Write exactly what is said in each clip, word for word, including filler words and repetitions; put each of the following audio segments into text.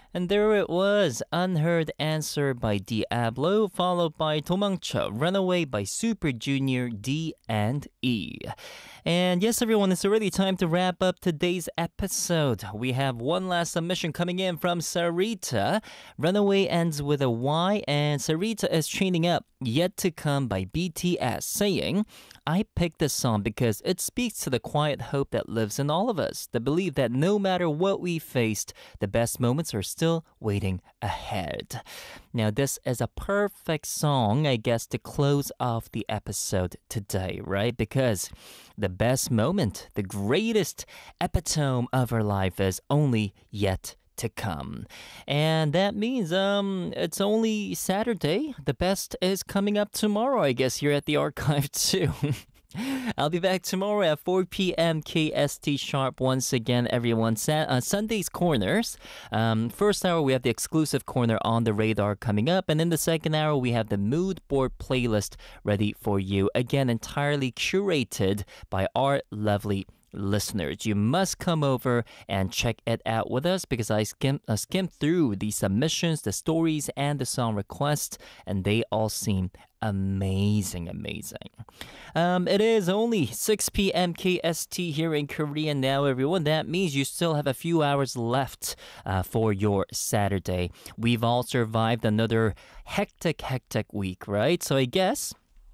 And there it was, Unheard Answer by Diablo, followed by 도망쳐, Runaway by Super Junior, D and E. And yes, everyone, it's already time to wrap up today's episode. We have one last submission coming in from Sarita. Runaway ends with a Y, and Sarita is training up Yet to Come by B T S, saying, I picked this song because it speaks to the quiet hope that lives in all of us, the belief that no matter what we faced, the best moments are still waiting ahead. Now, this is a perfect song, I guess, to close off the episode today, right? Because the best moment, the greatest epitome of our life is only yet to come. And that means um it's only Saturday. The best is coming up tomorrow, I guess, here at the archive too. I'll be back tomorrow at four p.m. K S T sharp once again, everyone. Sa- uh, Sunday's Corners. Um, first hour, we have the exclusive corner on the radar coming up. And in the second hour, we have the mood board playlist ready for you. Again, entirely curated by our lovely listeners. You must come over and check it out with us because I skimmed, uh, skimmed through the submissions, the stories, and the song requests, and they all seem amazing, amazing. Um, it is only six p.m. K S T here in Korea now, everyone. That means you still have a few hours left uh, for your Saturday. We've all survived another hectic, hectic week, right? So I guess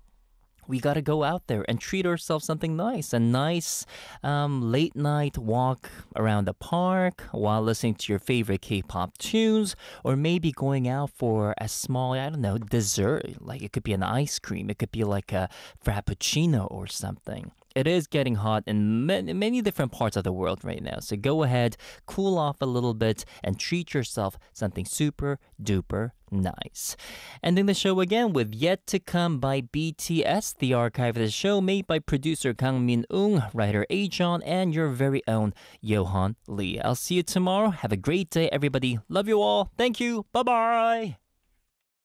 we got to go out there and treat ourselves something nice. A nice um, late night walk around the park while listening to your favorite K-pop tunes, or maybe going out for a small, I don't know, dessert. Like it could be an ice cream. It could be like a frappuccino or something. It is getting hot in many, many different parts of the world right now. So go ahead, cool off a little bit, and treat yourself something super duper nice. Ending the show again with Yet to Come by B T S, the archive of the show made by producer Kang Min-ung, writer Ajon, and your very own Johan Lee. I'll see you tomorrow. Have a great day, everybody. Love you all. Thank you. Bye-bye.